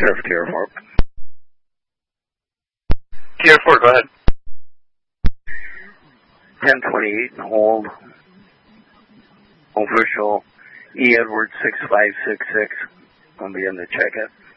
Sheriff Tierra 4. Tierra 4, go ahead. 1028 and hold. Official E. Edwards 6566. Going to be in the check-in.